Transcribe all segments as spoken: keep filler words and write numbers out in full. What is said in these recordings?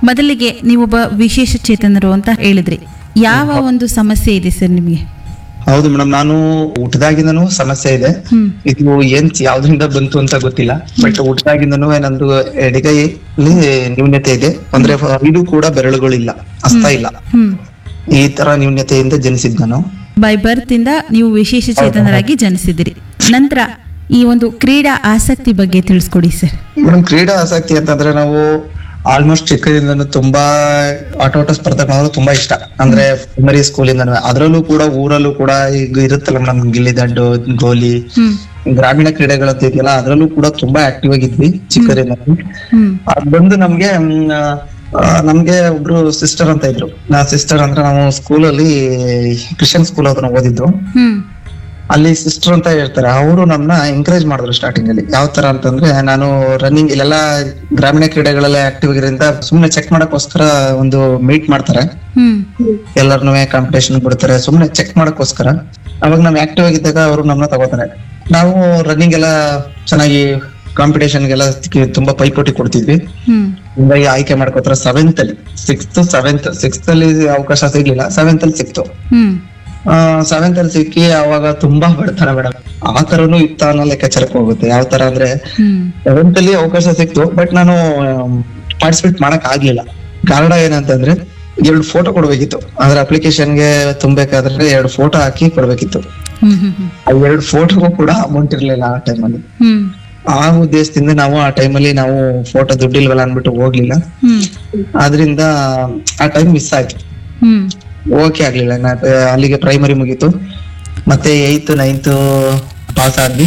ಮೊದಲಿಗೆ ನೀವೊಬ್ಬ ವಿಶೇಷ ಚೇತನರು ಅಂತ ಹೇಳಿದ್ರಿ. ಯಾವ ಒಂದು ಸಮಸ್ಯೆ ಇದೆ ಸರ್ ನಿಮಗೆ? ಹೌದು ಮೇಡಮ್, ನಾನು ಊಟದಾಗಿಂದನೂ ಸಮಸ್ಯೆ ಇದೆ. ಹ್ಮ್ ಇದು ಏನ್ ಯಾವ್ದ್ರಿಂದ ಬಂತು ಅಂತ ಗೊತ್ತಿಲ್ಲ, ಬಟ್ ಊಟದಾಗಿಂದನೂ ನಂದು ಎಡಗೈಲಿ ನ್ಯೂನ್ಯತೆ ಇದೆ. ಅಂದ್ರೆ ಇದು ಕೂಡ ಬೆರಳುಗಳಿಲ್ಲ, ಹಸ್ತ ಇಲ್ಲ. ಹ್ಮ್ ಈ ತರ ನ್ಯೂನ್ಯತೆಯಿಂದ ಜನಿಸಿದ್ ನಾನು. ಬೈ ಬರ್ತ್ ಇಂದ ನೀವು ವಿಶೇಷ ಚೇತನರಾಗಿ ಜನಿಸಿದಿರಿ. ನಂತರ ಈ ಒಂದು ಕ್ರೀಡಾ ಆಸಕ್ತಿ ಬಗ್ಗೆ ತಿಳಿಸ್ಕೊಡಿ ಸರ್. ಮೇಡಮ್, ಕ್ರೀಡಾ ಆಸಕ್ತಿ ಅಂತಂದ್ರೆ ನಾವು ಆಲ್ಮೋಸ್ಟ್ ಚಿಕ್ಕದಿಂದನೂ ತುಂಬಾ ಆಟೋಟ ಸ್ಪರ್ಧೆ ಮಾಡೋದು ತುಂಬಾ ಇಷ್ಟ. ಅಂದ್ರೆ ಪ್ರೈಮರಿ ಸ್ಕೂಲಿಂದ, ಅದ್ರಲ್ಲೂ ಕೂಡ ಊರಲ್ಲೂ ಕೂಡ ಈಗ ಇರುತ್ತಲ್ಲ ಮೇಡಮ್, ಗಿಲ್ಲಿ ದಂಡು, ಗೋಲಿ, ಹ್ಮ್ ಗ್ರಾಮೀಣ ಕ್ರೀಡೆಗಳು ಅಂತ ಇದೆಯಲ್ಲ, ಅದ್ರಲ್ಲೂ ಕೂಡ ತುಂಬಾ ಆಕ್ಟಿವ್ ಆಗಿದ್ವಿ ಚಿಕ್ಕದಿಂದ. ಹ್ಮ್ ಅದ್ ಬಂದು ನಮ್ಗೆ ಮ್, ಆ, ನಮ್ಗೆ ಒಬ್ರು ಸಿಸ್ಟರ್ ಅಂತ ಇದ್ರು. ನಾ ಸಿಸ್ಟರ್ ಅಂದ್ರೆ ನಾವು ಸ್ಕೂಲಲ್ಲಿ ಕ್ರಿಶ್ಚಿಯನ್ ಸ್ಕೂಲ್ ಹತ್ರ ಓದಿದ್ದು. ಹ್ಮ್ ಅಲ್ಲಿ ಸಿಸ್ಟರ್ ಅಂತ ಹೇಳ್ತಾರೆ, ಅವರು ನಮ್ನ ಎಂಕರೇಜ್ ಮಾಡಿದ್ರು ಸ್ಟಾರ್ಟಿಂಗ್ ಅಲ್ಲಿ. ಯಾವ ತರ ಅಂತಂದ್ರೆ, ನಾನು ರನ್ನಿಂಗ್ ಇಲ್ಲೆಲ್ಲ ಗ್ರಾಮೀಣ ಕ್ರೀಡೆಗಳೆಲ್ಲ ಆಕ್ಟಿವ್ ಆಗಿರೋದ್ರಿಂದ ಸುಮ್ನೆ ಚೆಕ್ ಮಾಡಕ್ಕೋಸ್ಕರ ಒಂದು ಮೀಟ್ ಮಾಡ್ತಾರೆ. ಹ್ಮ್ ಎಲ್ಲರನ್ನೂ ಕಾಂಪಿಟೇಷನ್ ಬಿಡ್ತಾರೆ ಸುಮ್ನೆ ಚೆಕ್ ಮಾಡಕ್ಕೋಸ್ಕರ. ಅವಾಗ ನಾವ್ ಆಕ್ಟಿವ್ ಆಗಿದ್ದಾಗ ಅವರು ನಮ್ನ ತಗೋತಾರೆ. ನಾವು ರನ್ನಿಂಗ್ ಎಲ್ಲ ಚೆನ್ನಾಗಿ ಕಾಂಪಿಟೇಷನ್ಗೆಲ್ಲ ತುಂಬಾ ಪೈಪೋಟಿ ಕೊಡ್ತಿದ್ವಿ. ಹ್ಮ್ ಹಿಂಗಾಗಿ ಆಯ್ಕೆ ಮಾಡ್ಕೋತಾರೆ. ಸೆವೆಂತ್ ಅಲ್ಲಿ ಸಿಕ್ಸ್ತ್ ಸೆವೆಂತ್ ಸಿಕ್ಸ್ತ್ ಅಲ್ಲಿ ಅವಕಾಶ ಸಿಗ್ಲಿಲ್ಲ, ಸೆವೆಂತ್ ಅಲ್ಲಿ ಸಿಕ್ತು. ಹ್ಮ್ ಸೆವೆಂತ್ ಅಲ್ಲಿ ಸಿಕ್ಕಿ ಅವಾಗ ತುಂಬಾ ಬಡತನ ಮೇಡಮ್. ಆ ತರನು ಇತ್ತ ಅನ್ನೋ ಲೆಕ್ಕಾಚಾರಕ್ಕೆ ಹೋಗುತ್ತೆ. ಯಾವ ತರ ಅಂದ್ರೆ, ಹ್ಮ್ ಸೆವೆಂತ್ ಅಲ್ಲಿ ಅವಕಾಶ ಸಿಕ್ತು, ಬಟ್ ನಾನು ಪಾರ್ಟಿಸಿಪೇಟ್ ಮಾಡಕ್ ಆಗ್ಲಿಲ್ಲ. ಕಾರಣ ಏನಂತಂದ್ರೆ, ಎರಡು ಫೋಟೋ ಕೊಡ್ಬೇಕಿತ್ತು. ಅಂದ್ರೆ ಅಪ್ಲಿಕೇಶನ್ಗೆ ತುಂಬಬೇಕಾದ್ರೆ ಎರಡು ಫೋಟೋ ಹಾಕಿ ಕೊಡ್ಬೇಕಿತ್ತು. ಹ್ಮ್ ಹ್ಮ್ ಹ್ಮ್ ಆ ಎರಡು ಫೋಟೋಗೂ ಕೂಡ ಅಮೌಂಟ್ ಇರ್ಲಿಲ್ಲ ಆ ಟೈಮಲ್ಲಿ. ಹ್ಮ್ ಆ ಉದ್ದೇಶದಿಂದ ನಾವು ಆ ಟೈಮಲ್ಲಿ ನಾವು ಫೋಟೋ ದುಡ್ಡಿಲ್ವಲ್ಲ ಅನ್ಬಿಟ್ಟು ಹೋಗ್ಲಿಲ್ಲ. ಹ್ಮ್ ಆದ್ರಿಂದ ಆ ಟೈಮ್ ಮಿಸ್ ಆಯ್ತು, ಹ್ಮ್ ಓಕೆ ಆಗ್ಲಿಲ್ಲ. ನಾ- ಅಲ್ಲಿಗೆ ಪ್ರೈಮರಿ ಮುಗೀತು. ಮತ್ತೆ ಏಯ್ತ್ ನೈನ್ತ್ ಪಾಸ್ ಆದ್ವಿ.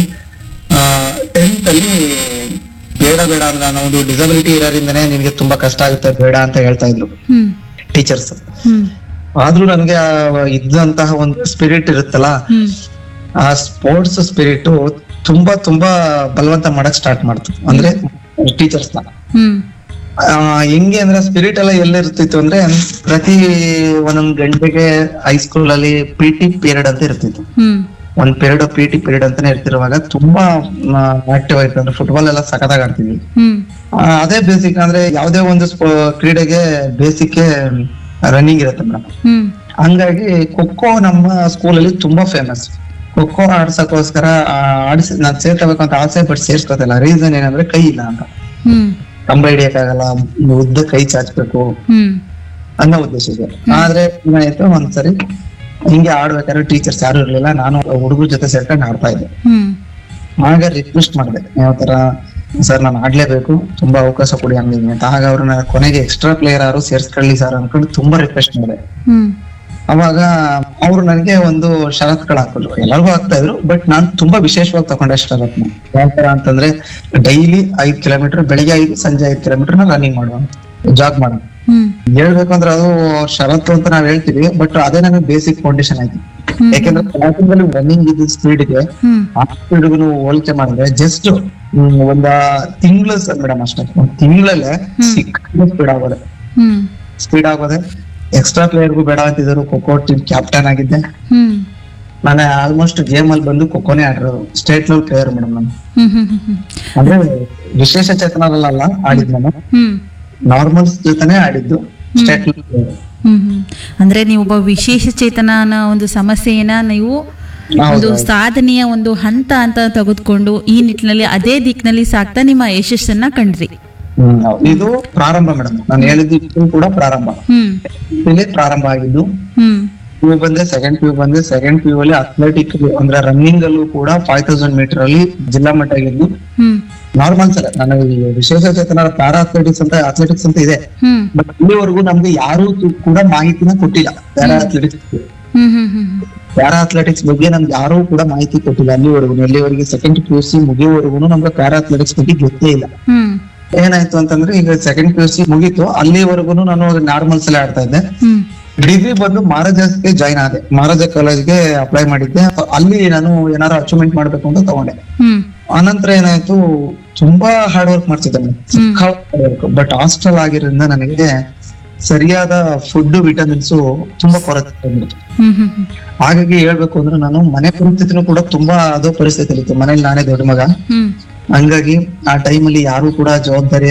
ಟೆಂತ್ ಅಲ್ಲಿ ಬೇಡ ಬೇಡ ಅಂದ್ರೆ, ನಾನು ಒಂದು ಡಿಸಬಿಲಿಟಿ ಇರೋದ್ರಿಂದನೇ ನಿನ್ಗೆ ತುಂಬಾ ಕಷ್ಟ ಆಗುತ್ತೆ, ಬೇಡ ಅಂತ ಹೇಳ್ತಾ ಇದ್ರು ಹ್ಮ್ ಟೀಚರ್ಸ್. ಹ್ಮ್ ಆದ್ರೂ ನನ್ಗೆ ಆ ಇದ್ದಂತಹ ಒಂದು ಸ್ಪಿರಿಟ್ ಇರುತ್ತಲ್ಲ, ಹ್ಮ್ ಆ ಸ್ಪೋರ್ಟ್ಸ್ ಸ್ಪಿರಿಟ್ ತುಂಬಾ ತುಂಬಾ ಬಲವಂತ ಮಾಡಕ್ ಸ್ಟಾರ್ಟ್ ಮಾಡ್ತು. ಅಂದ್ರೆ ಟೀಚರ್ಸ್ ನ ಹ್ಮ್ ಆ, ಹೆಂಗೆ ಅಂದ್ರೆ ಸ್ಪಿರಿಟ್ ಎಲ್ಲ ಎಲ್ಲಿರ್ತಿತ್ತು ಅಂದ್ರೆ, ಪ್ರತಿ ಒಂದೊಂದ್ ಗಂಟೆಗೆ ಹೈಸ್ಕೂಲ್ ಅಲ್ಲಿ ಪಿ ಟಿ ಪೀರಿಯಡ್ ಅಂತ ಇರ್ತಿತ್ತು. ಹ್ಮ್ ಒಂದ್ ಪೀರಿಯಡ್ ಪಿ ಟಿ ಪೀರಿಯಡ್ ಅಂತಾನೆ ಇರ್ತಿರುವಾಗ ತುಂಬಾ ಆಕ್ಟಿವ್ ಆಯ್ತು. ಅಂದ್ರೆ ಫುಟ್ಬಾಲ್ ಎಲ್ಲ ಸಖತ್ತಾಗಿ ಆಡ್ತೀವಿ. ಹ್ಮ್ ಆ, ಅದೇ ಬೇಸಿಕ್ ಅಂದ್ರೆ ಯಾವ್ದೇ ಒಂದು ಸ್ಪೋ- ಕ್ರೀಡೆಗೆ ಬೇಸಿಕ್ ರನ್ನಿಂಗ್ ಇರುತ್ತೆ ಮೇಡಮ್. ಹ್ಮ್ ಹಂಗಾಗಿ ಖೋಖೋ ನಮ್ಮ ಸ್ಕೂಲಲ್ಲಿ ತುಂಬಾ ಫೇಮಸ್. ಖೋಖೋ ಆಡ್ಸಕ್ಕೋಸ್ಕರ ಆ, ಆಡಿಸಿ ನಾನ್ ಸೇರ್ಕೋಬೇಕು ಅಂತ ಆಸೆ, ಬಟ್ ಸೇರ್ಸ್ಕೊತಿಲ್ಲ. ರೀಸನ್ ಏನಂದ್ರೆ ಕೈ ಇಲ್ಲ ಅಂತ. ಹ್ಮ್ ಕಂಬ ಹಿಡಿಯಕ್ಕಾಗಲ್ಲ, ಉದ್ದ ಕೈ ಚಾಚ್ಬೇಕು ಹ್ಮ್ ಅನ್ನೋ ಉದ್ದೇಶ ಇದೆ. ಆದ್ರೆ ಏನಾಯ್ತು, ಒಂದ್ಸರಿ ಹಿಂಗೆ ಆಡ್ಬೇಕಾದ್ರೆ ಟೀಚರ್ಸ್ ಯಾರು ಇರ್ಲಿಲ್ಲ. ನಾನು ಹುಡುಗರ ಜೊತೆ ಸೇರ್ಕೊಂಡು ಆಡ್ತಾ ಇದ್ದೆ. ಹ್ಮ್ ಆಗ ರಿಕ್ವೆಸ್ಟ್ ಮಾಡಿದೆ, ಯಾವ ತರ ಸರ್ ನಾನು ಆಡ್ಲೇಬೇಕು, ತುಂಬಾ ಅವಕಾಶ ಕೊಡಿ ಹಂಗೆ ಅಂತ. ಆಗ ಅವ್ರನ್ನ ಕೊನೆಗೆ ಎಕ್ಸ್ಟ್ರಾ ಪ್ಲೇಯರ್ ಯಾರು ಸೇರ್ಸ್ಕೊಳ್ಳಿ ಸರ್ ಅನ್ಕೊಂಡು ತುಂಬಾ ರಿಕ್ವೆಸ್ಟ್ ಮಾಡಿದೆ. ಹ್ಮ್ ಅವಾಗ ಅವ್ರು ನನಗೆ ಒಂದು ಷರತ್ಗಳು ಹಾಕಿದ್ರು. ಎಲ್ಲರಿಗೂ ಆಗ್ತಾ ಇದ್ರು, ಬಟ್ ನಾನ್ ತುಂಬಾ ವಿಶೇಷವಾಗಿ ತಗೊಂಡೆ ಷರತ್ನ. ಯಾವ ತರ ಅಂತಂದ್ರೆ, ಡೈಲಿ ಐದ್ ಕಿಲೋಮೀಟರ್, ಬೆಳಿಗ್ಗೆ ಐದು ಸಂಜೆ ಐದ್ ಕಿಲೋಮೀಟರ್ ರನ್ನಿಂಗ್ ಮಾಡುವ, ಜಾಗ್ ಮಾಡೋಣ. ಹ್ಮ್ ಹೇಳ್ಬೇಕು ಅಂದ್ರೆ ಅದು ಷರತ್ತು ಅಂತ ನಾವ್ ಹೇಳ್ತೀವಿ, ಬಟ್ ಅದೇ ನಮಗೆ ಬೇಸಿಕ್ ಫೌಂಡೇಶನ್ ಆಯ್ತು. ಯಾಕೆಂದ್ರೆ starting ಅಲ್ಲಿ ರನ್ನಿಂಗ್ ಇದ್ದ ಸ್ಪೀಡ್ಗೆ ಹ್ಮ್ ಆ ಸ್ಪೀಡ್ಗೂ ಹೋಲಿಕೆ ಮಾಡಿದ್ರೆ ಜಸ್ಟ್ ಒಂದ ತಿಂಗಳು ಮೇಡಮ್ ಅಷ್ಟೇ, ಒಂದ್ ತಿಂಗಳಲ್ಲೇ ಸಿಕ್ಕ ಸ್ಪೀಡ್ ಆಗೋದೆ ಹ್ಮ್ ಸ್ಪೀಡ್ ಆಗೋದೆ ಎಕ್ಸ್ಟ್ರಾ ಪ್ಲೇಯರ್ಗೂ ಬೇಡ ಅಂತಿದ್ರು. ಖೋಖೋ ಟೀಮ್ ಕ್ಯಾಪ್ಟನ್ ಆಗಿದ್ದೆ ಹ್ಮ್ ನಾನು. ಆಲ್ಮೋಸ್ಟ್ ಗೇಮ್ ಅಲ್ಲಿ ಬಂದು ಖೋಖೋನೇ ಆಡಿರೋದು. ಸ್ಟೇಟ್ ಲೆವೆಲ್ ಪ್ಲೇಯರ್ ಮೇಡಮ್ ನಾನು. ಹ್ಮ್ ಹ್ಮ್ ಹ್ಮ್ ಅಂದ್ರೆ ವಿಶೇಷ ಚೇತನರಲ್ಲ ಆಡಿದ್ ನಾನು, ಹ್ಮ್ ನಾರ್ಮಲ್ಸ್ ಜೊತೆನೆ ಆಡಿದ್ದು ಸ್ಟೇಟ್ ಲೆವೆಲ್ ಪ್ಲೇಯರ್. ಹ್ಮ್ ಹ್ಮ್ ಅಂದ್ರೆ ನೀವು ಒಬ್ಬ ವಿಶೇಷ ಚೇತನನ ಒಂದು ಸಮಸ್ಯೆಯನ್ನ ನೀವು ಒಂದು ಸಾಧನೆಯ ಒಂದು ಹಂತ ಅಂತ ತೆಗೆದುಕೊಂಡು ಈ ನಿಟ್ಟಿನಲ್ಲಿ ಅದೇ ದಿಕ್ಕಿನಲ್ಲಿ ಸಾಕ್ತಾ ನಿಮ್ಮ ಯಶಸ್ಸನ್ನ ಕಂಡ್ರಿ. ಹ್ಮ್ ಹೌದು. ಇದು ಪ್ರಾರಂಭ ಮೇಡಮ್, ನಾನು ಹೇಳಿದ್ದು ಇದು ಕೂಡ ಪ್ರಾರಂಭ. ಹ್ಮ್ ಇಲ್ಲಿ ಪ್ರಾರಂಭ ಆಗಿದ್ದು. ಹ್ಮ್ ಪಿ ಯು ಬಂದೆ, ಸೆಕೆಂಡ್ ಪಿ ಯು ಬಂದೆ. ಸೆಕೆಂಡ್ ಪಿ ಯು ಅಲ್ಲಿ ಅಥ್ಲೆಟಿಕ್ ಅಂದ್ರೆ ರನ್ನಿಂಗ್ ಅಲ್ಲೂ ಕೂಡ ಫೈವ್ ತೌಸಂಡ್ ಮೀಟರ್ ಅಲ್ಲಿ ಜಿಲ್ಲಾ ಮಟ್ಟ ಆಗಿದ್ದು. ಹ್ಮ್ ನಾರ್ಮಲ್ ಸರ್, ನನಗೆ ಈ ವಿಶೇಷ ಚೇತನ ಪ್ಯಾರಾ ಅಥ್ಲೆಟಿಕ್ಸ್ ಅಂತ ಅಥ್ಲೆಟಿಕ್ಸ್ ಅಂತ ಇದೆ, ಹ್ಮ್ ಬಟ್ ಇಲ್ಲಿವರೆಗೂ ನಮ್ಗೆ ಯಾರು ಕೂಡ ಮಾಹಿತಿನ ಕೊಟ್ಟಿಲ್ಲ. ಪ್ಯಾರಾ ಅಥ್ಲೆಟಿಕ್ಸ್ ಹ್ಮ್ ಹ್ಮ್ ಹ್ಮ್ ಪ್ಯಾರಾ ಅಥ್ಲೆಟಿಕ್ಸ್ ಬಗ್ಗೆ ನಮ್ಗೆ ಯಾರು ಕೂಡ ಮಾಹಿತಿ ಕೊಟ್ಟಿಲ್ಲ ಅಲ್ಲಿವರೆಗೂ. ಎಲ್ಲಿವರೆಗೆ ಸೆಕೆಂಡ್ ಪಿ ಯು ಸಿ ಮುಗಿಯುವವರೆಗೂ ನಮ್ಗೆ ಪ್ಯಾರಾ ಅಥ್ಲೆಟಿಕ್ಸ್ ಬಗ್ಗೆ ಗೊತ್ತೇ ಇಲ್ಲ. ಹ್ಮ್ ಏನಾಯ್ತು ಅಂತಂದ್ರೆ, ಈಗ ಸೆಕೆಂಡ್ ಪಿ ಯು ಸಿ ಮುಗೀತು, ಅಲ್ಲಿವರೆಗೂ ನಾನು ನಾರ್ಮಲ್ಸ್ ಅಲ್ಲಿ ಆಡ್ತಾ ಇದ್ದೆ. ಹ್ಮ್ ಡಿಗ್ರಿ ಬಂದು ಮಹಾರಾಜಾಸ್ಗೆ ಜಾಯ್ನ್ ಆದೆ. ಮಹಾರಾಜ ಕಾಲೇಜ್ಗೆ ಅಪ್ಲೈ ಮಾಡಿದ್ದೆ. ಅಲ್ಲಿ ನಾನು ಏನಾರು ಅಚೀವ್ಮೆಂಟ್ ಮಾಡ್ಬೇಕು ಅಂತ ತಗೊಂಡೆ. ಹ್ಮ್ ಆನಂತರ ಏನಾಯ್ತು, ತುಂಬಾ ಹಾರ್ಡ್ ವರ್ಕ್ ಮಾಡ್ತಿದ್ದೆ, ಬಟ್ ಹಾಸ್ಟೆಲ್ ಆಗಿರೋದ್ರಿಂದ ನನಗೆ ಸರಿಯಾದ ಫುಡ್ ವಿಟಮಿನ್ಸ್ ತುಂಬಾ ಕೊರತೆ ಬಂದ್ಬಿಡ್ತು. ಹ್ಮ್ ಹ್ಮ್ ಹ್ಮ್ ಹಾಗಾಗಿ ಹೇಳ್ಬೇಕು ಅಂದ್ರೆ, ನಾನು ಮನೆ ಪರಿಸ್ಥಿತಿನೂ ಕೂಡ ತುಂಬಾ ಅದೋ ಪರಿಸ್ಥಿತಿ ಇತ್ತು. ಮನೇಲಿ ನಾನೇ ದೊಡ್ಡ ಮಗ, ಹ್ಮ್ ಹಂಗಾಗಿ ಆ ಟೈಮಲ್ಲಿ ಯಾರು ಕೂಡ ಜವಾಬ್ದಾರಿ